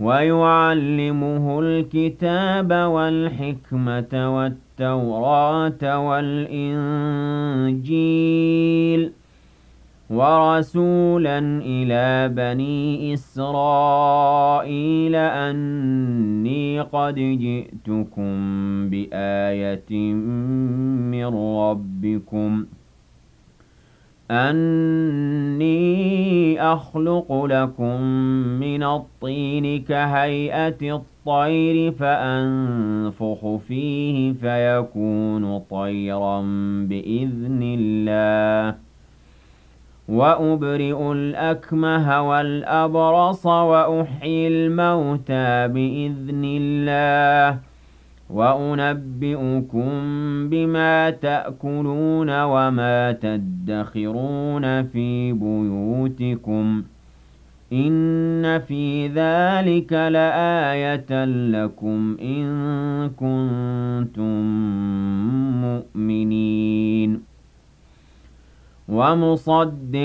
ويعلمه الكتاب والحكمة والتوراة والإنجيل ورسولا إلى بني إسرائيل أني قد جئتكم بآية من ربكم أني أخلق لكم من الطين كهيئة الطير فأنفخ فيه فيكون طيرا بإذن الله وأبرئ الأكمه والأبرص وأحيي الموتى بإذن الله وأنبئكم بما تأكلون وما تدخرون في بيوتكم إن في ذلك لآية لكم إن كنتم مؤمنين ومصدقا